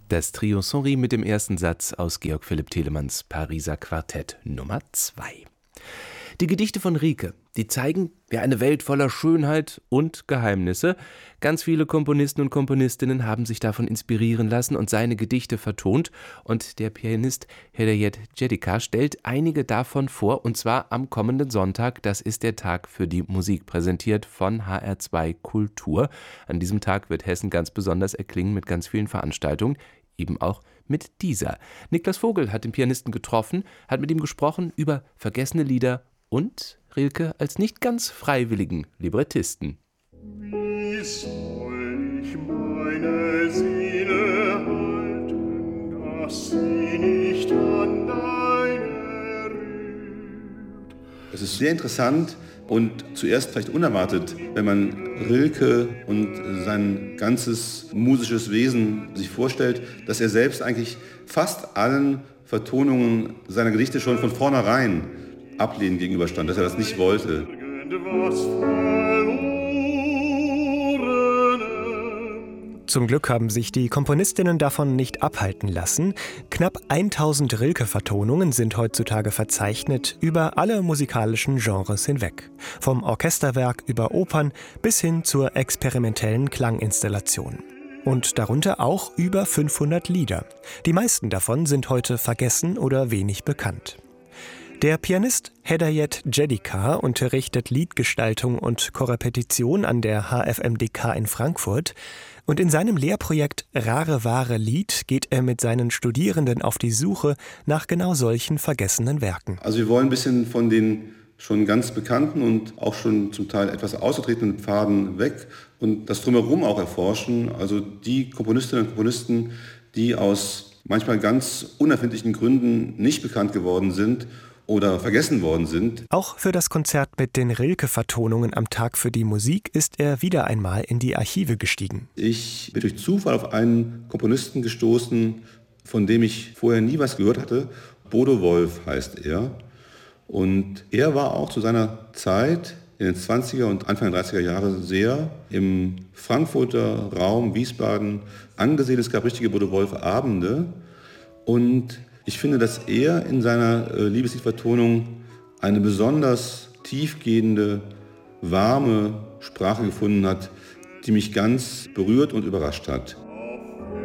Das Trio Sonri mit dem ersten Satz aus Georg Philipp Telemanns Pariser Quartett Nummer 2. Die Gedichte von Rilke, die zeigen eine Welt voller Schönheit und Geheimnisse. Ganz viele Komponisten und Komponistinnen haben sich davon inspirieren lassen und seine Gedichte vertont. Und der Pianist Hedayet Jedika stellt einige davon vor, und zwar am kommenden Sonntag. Das ist der Tag für die Musik, präsentiert von HR2 Kultur. An diesem Tag wird Hessen ganz besonders erklingen mit ganz vielen Veranstaltungen, eben auch mit dieser. Niklas Vogel hat den Pianisten getroffen, hat mit ihm gesprochen über vergessene Lieder und Rilke als nicht ganz freiwilligen Librettisten. Wie soll ich meine Seele halten, dass sie nicht an deine rührt? Es ist sehr interessant und zuerst vielleicht unerwartet, wenn man Rilke und sein ganzes musisches Wesen sich vorstellt, dass er selbst eigentlich fast allen Vertonungen seiner Gedichte schon von vornherein ablehnend gegenüberstand, dass er das nicht wollte. Zum Glück haben sich die Komponistinnen davon nicht abhalten lassen. Knapp 1000 Rilke-Vertonungen sind heutzutage verzeichnet über alle musikalischen Genres hinweg. Vom Orchesterwerk über Opern bis hin zur experimentellen Klanginstallation. Und darunter auch über 500 Lieder. Die meisten davon sind heute vergessen oder wenig bekannt. Der Pianist Hedayet Jedika unterrichtet Liedgestaltung und Korrepetition an der HFMDK in Frankfurt. Und in seinem Lehrprojekt Rare Wahre Lied geht er mit seinen Studierenden auf die Suche nach genau solchen vergessenen Werken. Also wir wollen ein bisschen von den schon ganz bekannten und auch schon zum Teil etwas ausgetretenen Pfaden weg und das Drumherum auch erforschen. Also die Komponistinnen und Komponisten, die aus manchmal ganz unerfindlichen Gründen nicht bekannt geworden sind oder vergessen worden sind. Auch für das Konzert mit den Rilke-Vertonungen am Tag für die Musik ist er wieder einmal in die Archive gestiegen. Ich bin durch Zufall auf einen Komponisten gestoßen, von dem ich vorher nie was gehört hatte. Bodo Wolff heißt er. Und er war auch zu seiner Zeit in den 20er und Anfang der 30er Jahre sehr im Frankfurter Raum, Wiesbaden angesehen. Es gab richtige Bodo Wolff-Abende. Und ich finde, dass er in seiner Liebesliedvertonung eine besonders tiefgehende, warme Sprache gefunden hat, die mich ganz berührt und überrascht hat.